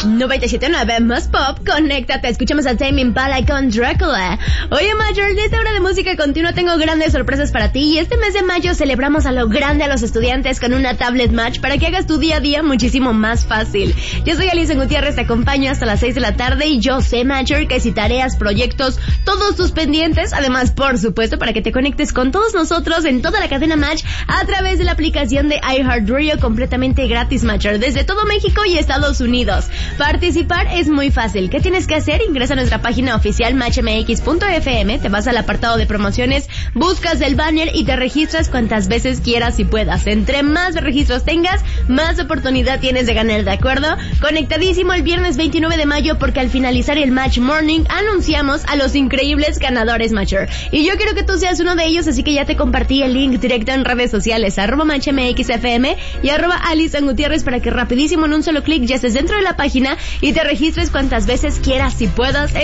97.9 Más Pop, conéctate, escuchamos a Tame Impala con Dracula. Oye, Major, en esta hora de música continua tengo grandes sorpresas para ti y este mes de mayo celebramos a lo grande a los estudiantes con una tablet match para que hagas tu día a día muchísimo más fácil. Yo soy Alison Gutiérrez, te acompaño hasta las 6 de la tarde y yo sé, Major, que si tareas, proyectos, todos tus pendientes, además, por supuesto, para que te conectes con todos nosotros en toda la cadena Match a través de la aplicación de iHeartRadio completamente gratis, Major, desde todo México y Estados Unidos. Participar es muy fácil. ¿Qué tienes que hacer? Ingresa a nuestra página oficial matchmx.fm, te vas al apartado de promociones, buscas el banner y te registras cuantas veces quieras y puedas. Entre más registros tengas, más oportunidad tienes de ganar, ¿de acuerdo? Conectadísimo el viernes 29 de mayo porque al finalizar el Match Morning anunciamos a los increíbles ganadores, Matcher. Y yo quiero que tú seas uno de ellos, así que ya te compartí el link directo en redes sociales, @matchmxfm y @Alison Gutiérrez para que rapidísimo en un solo clic ya estés dentro de la página y te registres cuantas veces quieras y puedas.